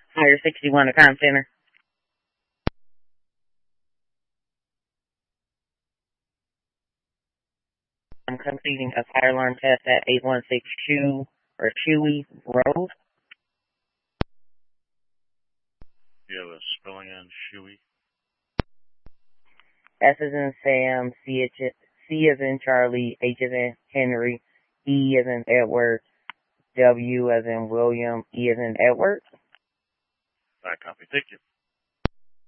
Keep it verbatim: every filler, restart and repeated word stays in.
Higher sixty-one, the Crime Center. I'm completing a fire alarm test at eight one six Chew or Chewy Road. Do you have a spelling on Chewy? S as in Sam, C, H, C as in Charlie, H as in Henry, E as in Edward, W as in William, E as in Edward. All right, copy. Thank you.